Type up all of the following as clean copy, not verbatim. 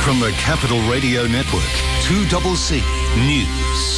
From the Capital Radio Network, 2CC News.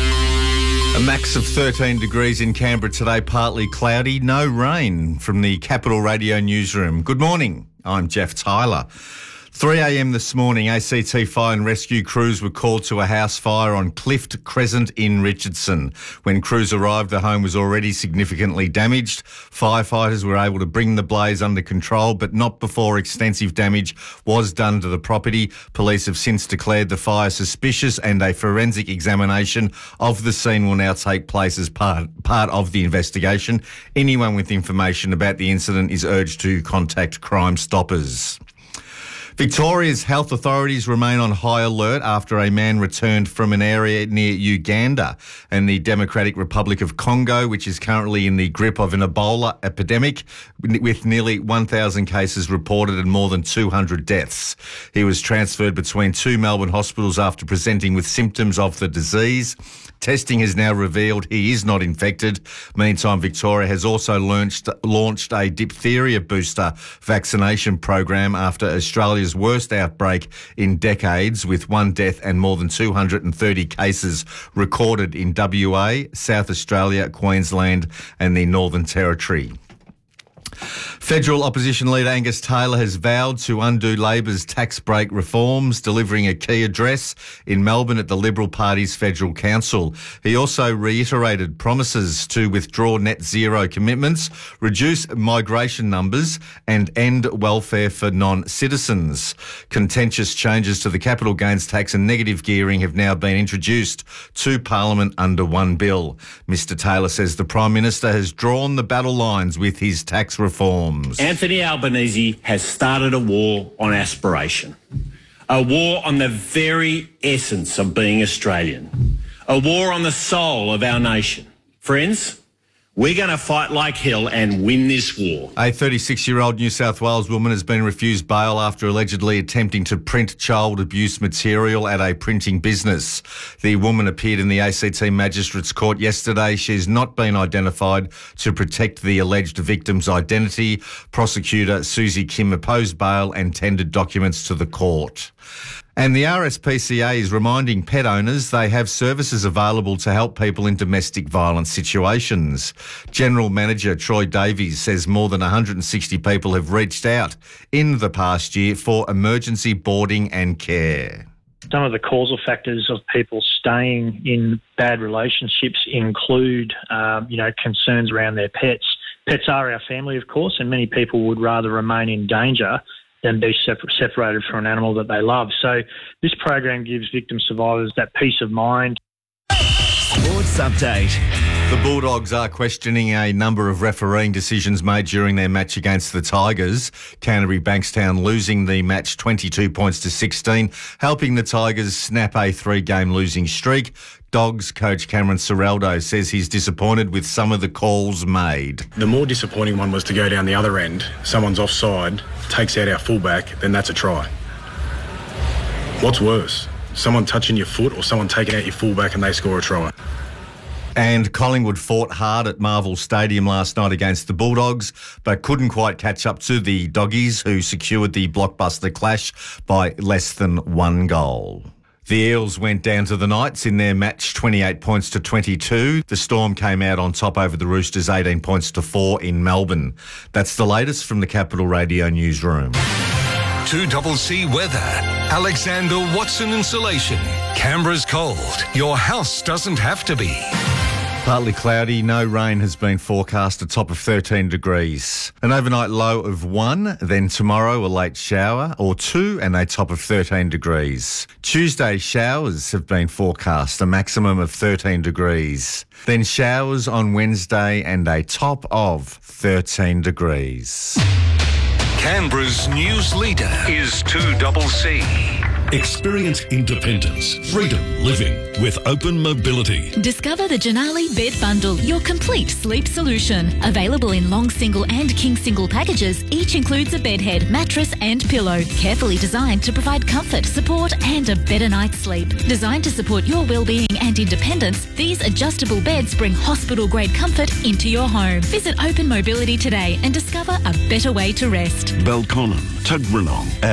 A max of 13 degrees in Canberra today, partly cloudy, no rain from the Capital Radio newsroom. Good morning, I'm Jeff Tyler. 3 a.m. this morning, ACT fire and rescue crews were called to a house fire on Clift Crescent in Richardson. When crews arrived, the home was already significantly damaged. Firefighters were able to bring the blaze under control, but not before extensive damage was done to the property. Police have since declared the fire suspicious and a forensic examination of the scene will now take place as part of the investigation. Anyone with information about the incident is urged to contact Crime Stoppers. Victoria's health authorities remain on high alert after a man returned from an area near Uganda and the Democratic Republic of Congo, which is currently in the grip of an Ebola epidemic, with nearly 1,000 cases reported and more than 200 deaths. He was transferred between two Melbourne hospitals after presenting with symptoms of the disease. Testing has now revealed he is not infected. Meantime, Victoria has also launched a diphtheria booster vaccination program after Australia's worst outbreak in decades, with one death and more than 230 cases recorded in WA, South Australia, Queensland and the Northern Territory. Federal opposition leader Angus Taylor has vowed to undo Labor's tax break reforms, delivering a key address in Melbourne at the Liberal Party's Federal Council. He also reiterated promises to withdraw net zero commitments, reduce migration numbers and end welfare for non-citizens. Contentious changes to the capital gains tax and negative gearing have now been introduced to Parliament under one bill. Mr Taylor says the Prime Minister has drawn the battle lines with his tax reforms. Anthony Albanese has started a war on aspiration, a war on the very essence of being Australian, a war on the soul of our nation. Friends, we're going to fight like hell and win this war. A 36-year-old New South Wales woman has been refused bail after allegedly attempting to print child abuse material at a printing business. The woman appeared in the ACT Magistrates Court yesterday. She's not been identified to protect the alleged victim's identity. Prosecutor Susie Kim opposed bail and tendered documents to the court. And the RSPCA is reminding pet owners they have services available to help people in domestic violence situations. General Manager Troy Davies says more than 160 people have reached out in the past year for emergency boarding and care. Some of the causal factors of people staying in bad relationships include, concerns around their pets. Pets are our family, of course, and many people would rather remain in danger than be separated from an animal that they love. So this program gives victim survivors that peace of mind. Sports Update. The Bulldogs are questioning a number of refereeing decisions made during their match against the Tigers. Canterbury Bankstown losing the match 22 points to 16, helping the Tigers snap a three-game losing streak. Dogs coach Cameron Ciraldo says he's disappointed with some of the calls made. The more disappointing one was to go down the other end. Someone's offside, takes out our fullback, then that's a try. What's worse? Someone touching your foot or someone taking out your fullback and they score a try? And Collingwood fought hard at Marvel Stadium last night against the Bulldogs, but couldn't quite catch up to the Doggies, who secured the blockbuster clash by less than one goal. The Eels went down to the Knights in their match 28 points to 22. The Storm came out on top over the Roosters 18 points to 4 in Melbourne. That's the latest from the Capital Radio newsroom. 2CC Weather. Alexander Watson Insulation. Canberra's cold. Your house doesn't have to be. Partly cloudy, no rain has been forecast, a top of 13 degrees. An overnight low of 1, then tomorrow a late shower or 2 and a top of 13 degrees. Tuesday showers have been forecast, a maximum of 13 degrees. Then showers on Wednesday and a top of 13 degrees. Canberra's news leader is 2CC. Experience independence, freedom living with Open Mobility. Discover the Janali Bed Bundle, your complete sleep solution. Available in long single and king single packages, each includes a bed head, mattress and pillow. Carefully designed to provide comfort, support and a better night's sleep. Designed to support your well-being and independence, these adjustable beds bring hospital-grade comfort into your home. Visit Open Mobility today and discover a better way to rest. Belconnen, Tuggeranong.